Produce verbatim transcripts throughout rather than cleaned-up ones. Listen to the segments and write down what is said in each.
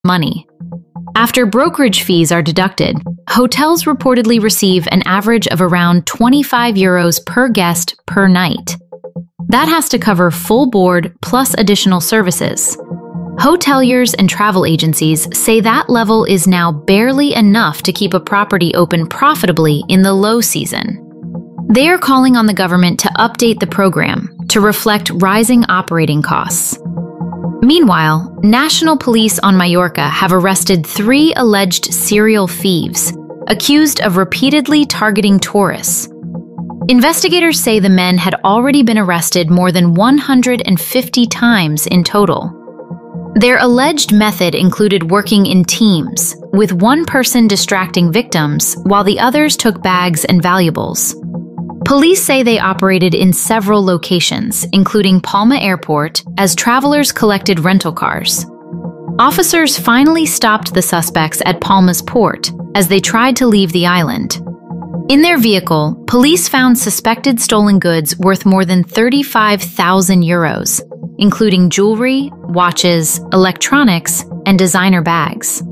money. After brokerage fees are deducted, hotels reportedly receive an average of around twenty-five euros per guest per night. That has to cover full board plus additional services. Hoteliers and travel agencies say that level is now barely enough to keep a property open profitably in the low season. They are calling on the government to update the program to reflect rising operating costs. Meanwhile, national police on Majorca have arrested three alleged serial thieves, accused of repeatedly targeting tourists. Investigators say the men had already been arrested more than one hundred fifty times in total. Their alleged method included working in teams, with one person distracting victims while the others took bags and valuables. Police say they operated in several locations, including Palma Airport, as travelers collected rental cars. Officers finally stopped the suspects at Palma's port as they tried to leave the island. In their vehicle, police found suspected stolen goods worth more than thirty-five thousand euros, including jewelry, watches, electronics, and designer bags.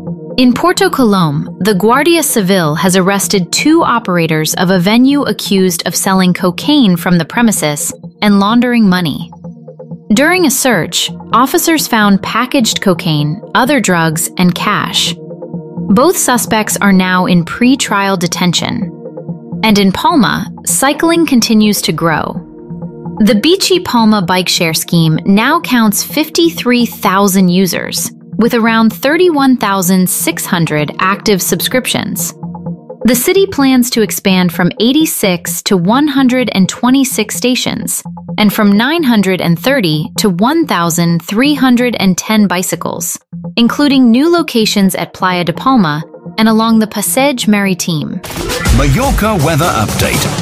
In Porto Colom, the Guardia Civil has arrested two operators of a venue accused of selling cocaine from the premises and laundering money. During a search, officers found packaged cocaine, other drugs, and cash. Both suspects are now in pre-trial detention. And in Palma, cycling continues to grow. The Bici Palma bike share scheme now counts fifty-three thousand users, with around thirty-one thousand six hundred active subscriptions. The city plans to expand from eighty-six to one hundred twenty-six stations, and from nine hundred thirty to one thousand three hundred ten bicycles, including new locations at Playa de Palma and along the Passeig Maritime. Majorca weather update.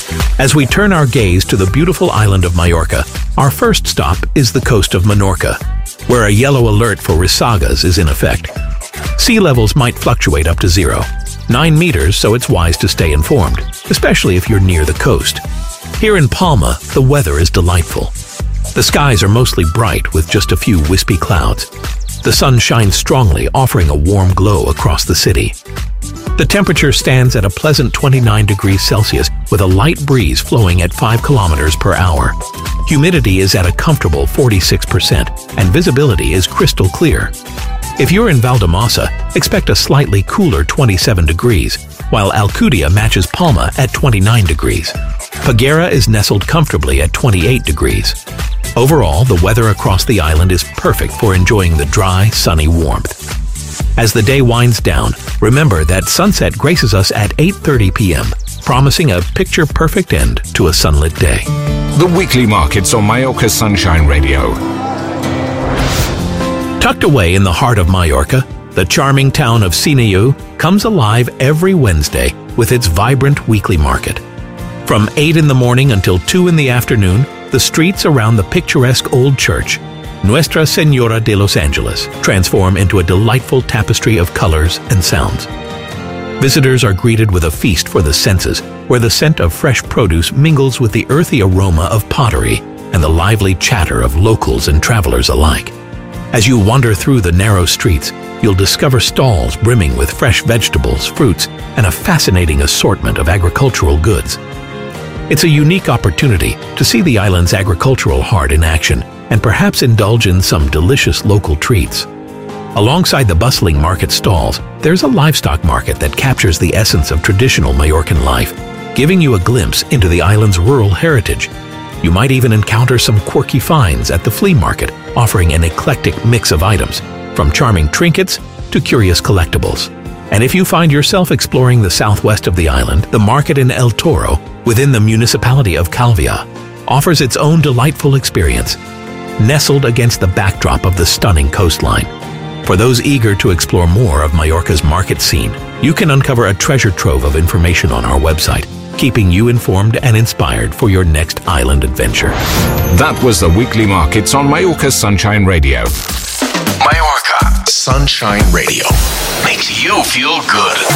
As we turn our gaze to the beautiful island of Majorca, our first stop is the coast of Menorca, where a yellow alert for risagas is in effect. Sea levels might fluctuate up to zero, nine meters, so it's wise to stay informed, especially if you're near the coast. Here in Palma, the weather is delightful. The skies are mostly bright with just a few wispy clouds. The sun shines strongly, offering a warm glow across the city. The temperature stands at a pleasant twenty-nine degrees Celsius with a light breeze flowing at five kilometers per hour. Humidity is at a comfortable forty-six percent and visibility is crystal clear. If you're in Valdemasa, expect a slightly cooler twenty-seven degrees, while Alcudia matches Palma at twenty-nine degrees. Peguera is nestled comfortably at twenty-eight degrees. Overall, the weather across the island is perfect for enjoying the dry, sunny warmth. As the day winds down, remember that sunset graces us at eight thirty p m, promising a picture-perfect end to a sunlit day. The weekly markets on Majorca Sunshine Radio. Tucked away in the heart of Majorca, the charming town of Sineu comes alive every Wednesday with its vibrant weekly market. From eight in the morning until two in the afternoon, the streets around the picturesque old church, Nuestra Señora de los Angeles, transform into a delightful tapestry of colors and sounds. Visitors are greeted with a feast for the senses, where the scent of fresh produce mingles with the earthy aroma of pottery and the lively chatter of locals and travelers alike. As you wander through the narrow streets, you'll discover stalls brimming with fresh vegetables, fruits, and a fascinating assortment of agricultural goods. It's a unique opportunity to see the island's agricultural heart in action and perhaps indulge in some delicious local treats. Alongside the bustling market stalls, there's a livestock market that captures the essence of traditional Majorcan life, giving you a glimpse into the island's rural heritage. You might even encounter some quirky finds at the flea market, offering an eclectic mix of items, from charming trinkets to curious collectibles. And if you find yourself exploring the southwest of the island, the market in El Toro, within the municipality of Calvia, offers its own delightful experience, nestled against the backdrop of the stunning coastline. For those eager to explore more of Majorca's market scene, you can uncover a treasure trove of information on our website, keeping you informed and inspired for your next island adventure. That was the weekly markets on Majorca Sunshine Radio. Majorca Sunshine Radio makes you feel good.